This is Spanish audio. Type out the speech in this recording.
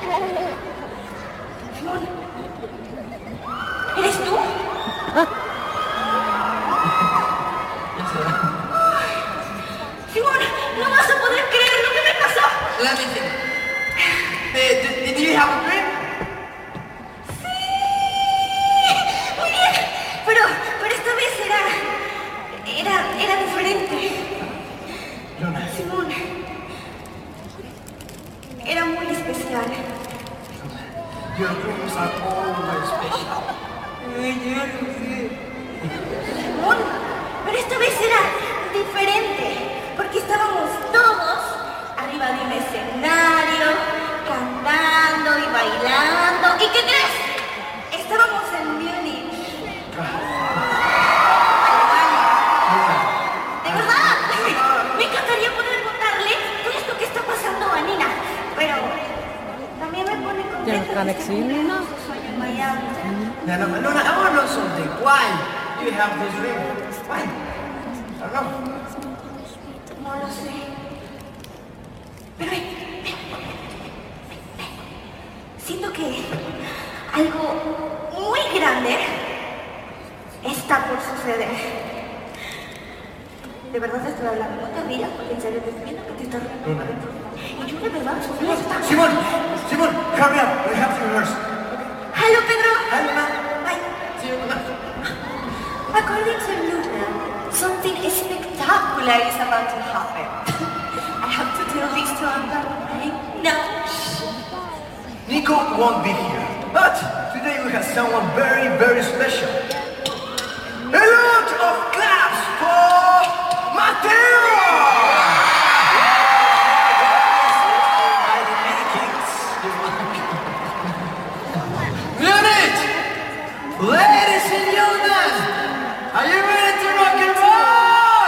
Simón, ¿eres tú? Simón, no vas a poder creer lo que me pasó. Let me think. Did you have a dream? Muy bien, pero esta vez era diferente. Luna. Simón, era muy especial. Your dreams are always special. Simón, pero esta vez era diferente, porque estábamos todos arriba de un escenario, cantando y bailando. ¿Y qué crees? Estábamos en Múnich. De verdad, me encantaría poder contarle todo esto que está pasando a Nina, pero también me pone contenta que esté cumpliendo su sueño en Miami. Luna, I want to know something. Why do you have this dream? Why? I don't know. No lo sé. Pero siento que algo muy grande está por suceder. De verdad te estoy hablando, no te rías, porque en serio te estoy viendo que te estás riendo. Y yo de verdad sufrí esta. Simon, hurry up. We have to rehearse. Hello, Pedro. Hi, Luna. Bye. See you, Luna. According to Luna, something spectacular is about to happen. I have to tell this to Amber right now. Nico won't be here, but today we have someone very, very special. A lot of claps for Mateo! Unit! Ladies and gentlemen!